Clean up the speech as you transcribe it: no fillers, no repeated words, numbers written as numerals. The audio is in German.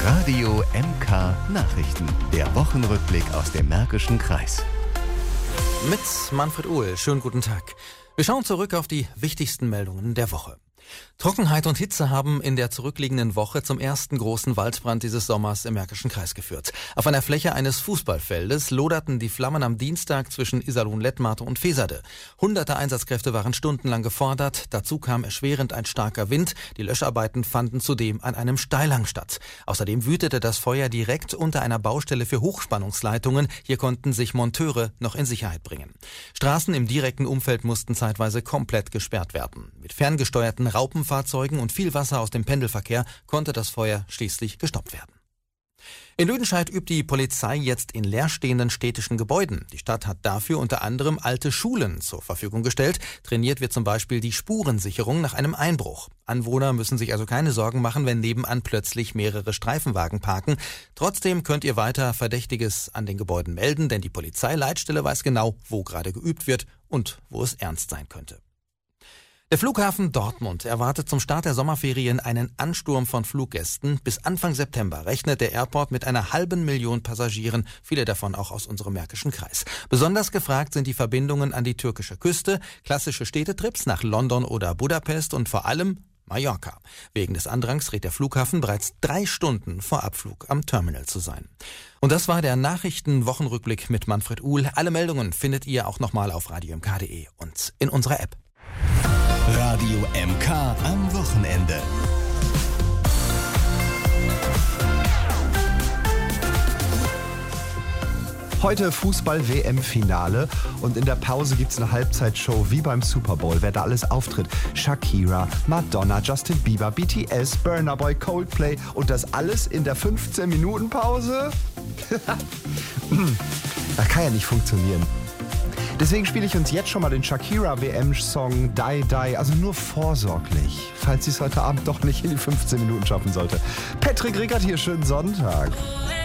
Radio MK Nachrichten. Der Wochenrückblick aus dem Märkischen Kreis. Mit Manfred Uhl. Schönen guten Tag. Wir schauen zurück auf die wichtigsten Meldungen der Woche. Trockenheit und Hitze haben in der zurückliegenden Woche zum ersten großen Waldbrand dieses Sommers im Märkischen Kreis geführt. Auf einer Fläche eines Fußballfeldes loderten die Flammen am Dienstag zwischen Iserlohn-Lettmate und Feserde. Hunderte Einsatzkräfte waren stundenlang gefordert. Dazu kam erschwerend ein starker Wind. Die Löscharbeiten fanden zudem an einem Steilhang statt. Außerdem wütete das Feuer direkt unter einer Baustelle für Hochspannungsleitungen. Hier konnten sich Monteure noch in Sicherheit bringen. Straßen im direkten Umfeld mussten zeitweise komplett gesperrt werden. Mit ferngesteuerten Raupenfahrzeugen und viel Wasser aus dem Pendelverkehr konnte das Feuer schließlich gestoppt werden. In Lüdenscheid übt die Polizei jetzt in leerstehenden städtischen Gebäuden. Die Stadt hat dafür unter anderem alte Schulen zur Verfügung gestellt. Trainiert wird zum Beispiel die Spurensicherung nach einem Einbruch. Anwohner müssen sich also keine Sorgen machen, wenn nebenan plötzlich mehrere Streifenwagen parken. Trotzdem könnt ihr weiter Verdächtiges an den Gebäuden melden, denn die Polizeileitstelle weiß genau, wo gerade geübt wird und wo es ernst sein könnte. Der Flughafen Dortmund erwartet zum Start der Sommerferien einen Ansturm von Fluggästen. Bis Anfang September rechnet der Airport mit einer 500.000 Passagieren, viele davon auch aus unserem Märkischen Kreis. Besonders gefragt sind die Verbindungen an die türkische Küste, klassische Städtetrips nach London oder Budapest und vor allem Mallorca. Wegen des Andrangs rät der Flughafen bereits 3 Stunden vor Abflug am Terminal zu sein. Und das war der Nachrichten-Wochenrückblick mit Manfred Uhl. Alle Meldungen findet ihr auch nochmal auf radiomk.de und in unserer App. Radio MK am Wochenende. Heute Fußball-WM-Finale und in der Pause gibt's eine Halbzeitshow wie beim Super Bowl. Wer da alles auftritt: Shakira, Madonna, Justin Bieber, BTS, Burna Boy, Coldplay und das alles in der 15-Minuten-Pause? Das kann ja nicht funktionieren. Deswegen spiele ich uns jetzt schon mal den Shakira-WM-Song Die Die, also nur vorsorglich, falls sie es heute Abend doch nicht in die 15 Minuten schaffen sollte. Patrick Rickert hier, schönen Sonntag.